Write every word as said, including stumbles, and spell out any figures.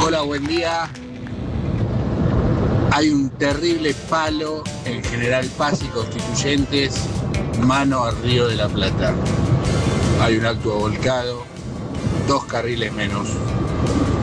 Hola, buen día. Hay un terrible palo en General Paz y Constituyentes, mano al Río de la Plata. Hay un auto volcado, dos carriles menos.